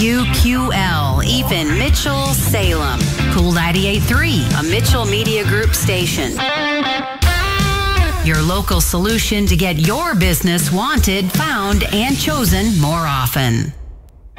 WQL, even Mitchell, Salem. Cool 98.3, a Mitchell Media Group station. Your local solution to get your business wanted, found, and chosen more often.